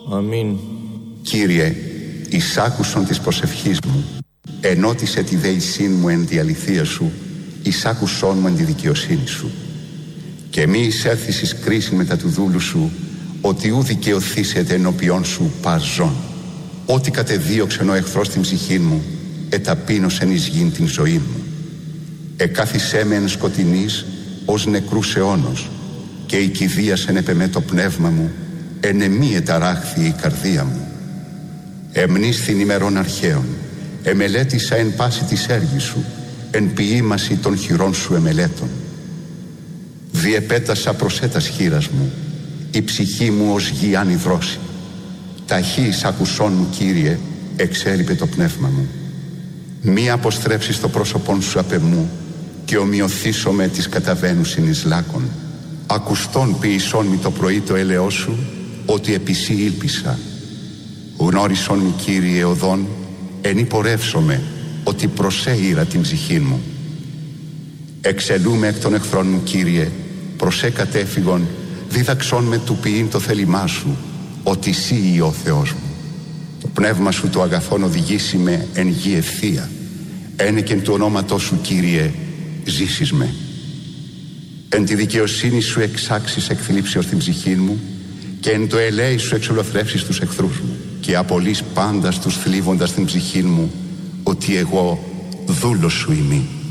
Αμήν. Κύριε, εισάκουσον της προσευχής μου, ενώτισε τη δεησήν μου εν τη αληθεία σου, εισάκουσον μου εν τη δικαιοσύνη σου. Και μη εισέρθεις εις κρίση μετά του δούλου σου, ότι ου δικαιωθήσεται ενώπιόν σου παζών. Ό,τι κατεδίωξεν ο εχθρός την ψυχή μου, εταπείνωσεν εις γην την ζωή μου. Εκάθισέ με εν σκοτεινής ως νεκρούς αιώνος, και οικηδίασεν επεμέ το πνεύμα μου, εν εμή εταράχθη η καρδία μου. Εμνήσθην ημερών αρχαίων, εμελέτησα εν πάση της έργης σου, εν ποιήμαση των χειρών σου εμελέτων. Διεπέτασα προσέτας χείρας μου, η ψυχή μου ως γη ανυδρώσει. Ταχύς ακουσών μου, Κύριε, εξέλιπε το πνεύμα μου. Μη αποστρέψεις το πρόσωπον σου απ' εμού, και ομοιωθήσω με τις καταβαίνουσιν εις λάκων. Ακουστών ποιησών μη το πρωί το έλεος σου, ότι επί σύ ήλπισα. Γνώρισον μη, Κύριε, οδόν, εν υπορεύσομαι, ότι προσέειρα την ψυχή μου. Εξελούμε εκ των εχθρών μου, Κύριε, προσέ κατέφυγον, δίδαξόν με του ποιήν το θέλημά σου, ότι σύ ο Θεός μου. Το πνεύμα σου το αγαθόν οδηγήσει με εν γη ευθεία. Ένεκεν του ονόματός σου, Κύριε, ζήσεις με. Εν τη δικαιοσύνη σου εξάξεις εκθλίψεως την ψυχή μου, και εν το ελέη σου εξολοθρεύσεις τους εχθρούς μου, και απολύς πάντα τους θλίβοντας την ψυχή μου, ότι εγώ δούλος σου ημί.